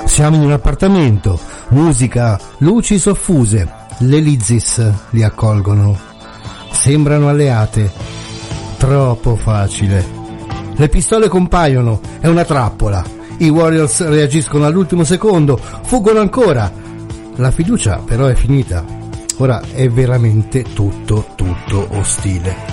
Siamo in un appartamento, musica, luci soffuse, le Lizzies li accolgono. Sembrano alleate. Troppo facile. Le pistole compaiono, è una trappola. I Warriors reagiscono all'ultimo secondo, fuggono ancora. La fiducia però è finita. Ora è veramente tutto ostile.